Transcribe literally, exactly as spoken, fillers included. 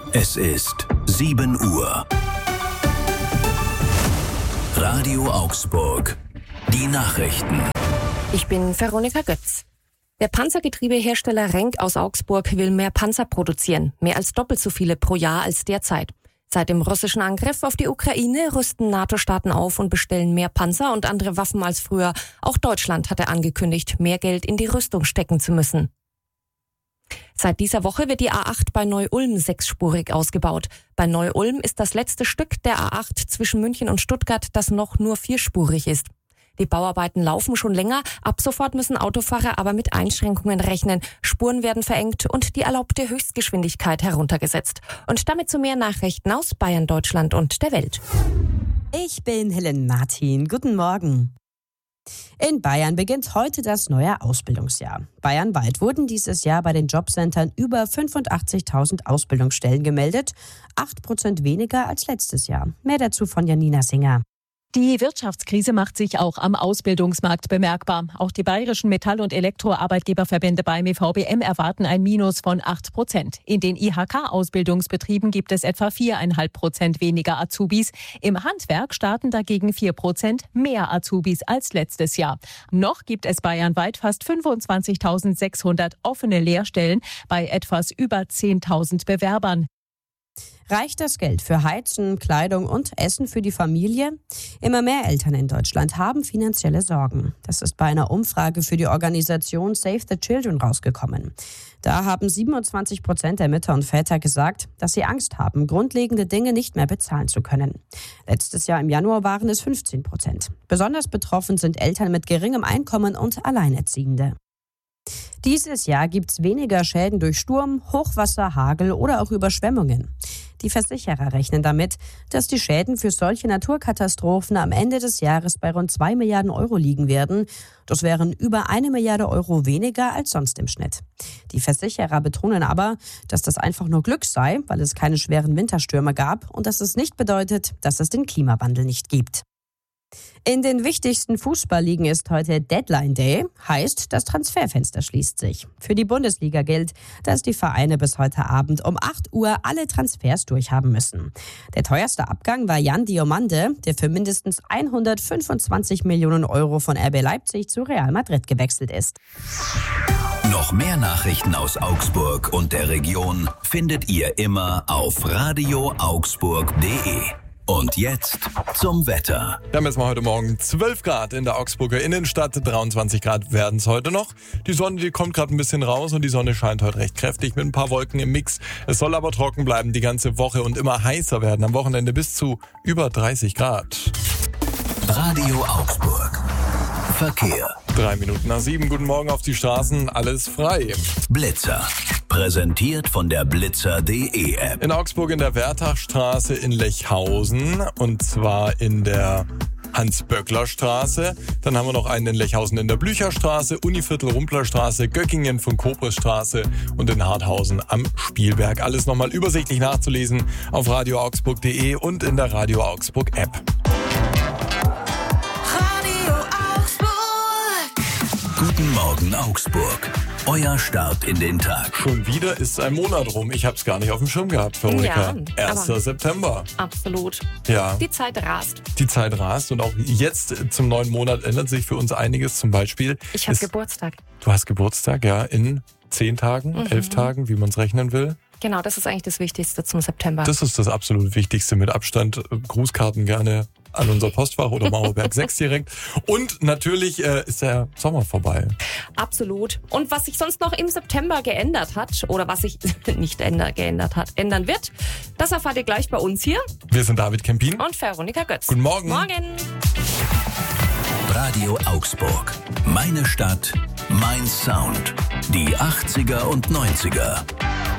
Es ist sieben Uhr. Radio Augsburg. Die Nachrichten. Ich bin Veronika Götz. Der Panzergetriebehersteller Renk aus Augsburg will mehr Panzer produzieren. Mehr als doppelt so viele pro Jahr als derzeit. Seit dem russischen Angriff auf die Ukraine rüsten NATO-Staaten auf und bestellen mehr Panzer und andere Waffen als früher. Auch Deutschland hatte angekündigt, mehr Geld in die Rüstung stecken zu müssen. Seit dieser Woche wird die A acht bei Neu-Ulm sechsspurig ausgebaut. Bei Neu-Ulm ist das letzte Stück der A acht zwischen München und Stuttgart, das noch nur vierspurig ist. Die Bauarbeiten laufen schon länger. Ab sofort müssen Autofahrer aber mit Einschränkungen rechnen. Spuren werden verengt und die erlaubte Höchstgeschwindigkeit heruntergesetzt. Und damit zu mehr Nachrichten aus Bayern, Deutschland und der Welt. Ich bin Helen Martin. Guten Morgen. In Bayern beginnt heute das neue Ausbildungsjahr. Bayernweit wurden dieses Jahr bei den Jobcentern über fünfundachtzigtausend Ausbildungsstellen gemeldet, acht Prozent weniger als letztes Jahr. Mehr dazu von Janina Singer. Die Wirtschaftskrise macht sich auch am Ausbildungsmarkt bemerkbar. Auch die bayerischen Metall- und Elektroarbeitgeberverbände beim E V B M erwarten ein Minus von acht Prozent. In den I H K-Ausbildungsbetrieben gibt es etwa vier Komma fünf Prozent weniger Azubis. Im Handwerk starten dagegen vier Prozent mehr Azubis als letztes Jahr. Noch gibt es bayernweit fast fünfundzwanzigtausendsechshundert offene Lehrstellen bei etwas über zehntausend Bewerbern. Reicht das Geld für Heizen, Kleidung und Essen für die Familie? Immer mehr Eltern in Deutschland haben finanzielle Sorgen. Das ist bei einer Umfrage für die Organisation Save the Children rausgekommen. Da haben siebenundzwanzig Prozent der Mütter und Väter gesagt, dass sie Angst haben, grundlegende Dinge nicht mehr bezahlen zu können. Letztes Jahr im Januar waren es fünfzehn Prozent. Besonders betroffen sind Eltern mit geringem Einkommen und Alleinerziehende. Dieses Jahr gibt's weniger Schäden durch Sturm, Hochwasser, Hagel oder auch Überschwemmungen. Die Versicherer rechnen damit, dass die Schäden für solche Naturkatastrophen am Ende des Jahres bei rund zwei Milliarden Euro liegen werden. Das wären über eine Milliarde Euro weniger als sonst im Schnitt. Die Versicherer betonen aber, dass das einfach nur Glück sei, weil es keine schweren Winterstürme gab und dass es nicht bedeutet, dass es den Klimawandel nicht gibt. In den wichtigsten Fußballligen ist heute Deadline Day, heißt, das Transferfenster schließt sich. Für die Bundesliga gilt, dass die Vereine bis heute Abend um acht Uhr alle Transfers durchhaben müssen. Der teuerste Abgang war Jan Diomande, der für mindestens hundertfünfundzwanzig Millionen Euro von R B Leipzig zu Real Madrid gewechselt ist. Noch mehr Nachrichten aus Augsburg und der Region findet ihr immer auf radio augsburg punkt de. Und jetzt zum Wetter. Wir haben jetzt mal heute Morgen zwölf Grad in der Augsburger Innenstadt, dreiundzwanzig Grad werden es heute noch. Die Sonne, die kommt gerade ein bisschen raus und die Sonne scheint heute recht kräftig mit ein paar Wolken im Mix. Es soll aber trocken bleiben die ganze Woche und immer heißer werden. Am Wochenende bis zu über dreißig Grad. Radio Augsburg. Verkehr. Drei Minuten nach sieben. Guten Morgen auf die Straßen. Alles frei. Blitzer. Präsentiert von der blitzer punkt de App. In Augsburg in der Wertachstraße in Lechhausen und zwar in der Hans-Böckler-Straße. Dann haben wir noch einen in Lechhausen in der Blücherstraße, Univiertel-Rumplerstraße, Göckingen von Kobrisstraße und in Harthausen am Spielberg. Alles nochmal übersichtlich nachzulesen auf radio augsburg punkt de und in der Radio Augsburg App. Radio Augsburg. Guten Morgen Augsburg. Euer Start in den Tag. Schon wieder ist ein Monat rum. Ich habe es gar nicht auf dem Schirm gehabt, Veronika. Ja, erster September. Absolut. Ja. Die Zeit rast. Die Zeit rast und auch jetzt zum neuen Monat ändert sich für uns einiges. Zum Beispiel. Ich habe Geburtstag. Du hast Geburtstag, ja, in zehn Tagen, mhm. elf Tagen, wie man es rechnen will. Genau, das ist eigentlich das Wichtigste zum September. Das ist das absolut Wichtigste mit Abstand. Grußkarten gerne an unser Postfach oder Mauerberg sechs direkt. Und natürlich äh, ist der Sommer vorbei. Absolut. Und was sich sonst noch im September geändert hat oder was sich nicht änder, geändert hat, ändern wird, das erfahrt ihr gleich bei uns hier. Wir sind David Kempin und Veronika Götz. Guten Morgen. Morgen. Radio Augsburg. Meine Stadt, mein Sound. Die achtziger und neunziger.